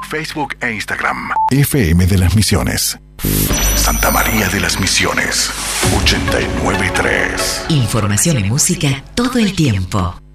Facebook e Instagram. FM de las Misiones. Santa María de las Misiones, 89.3. Información y música todo el tiempo.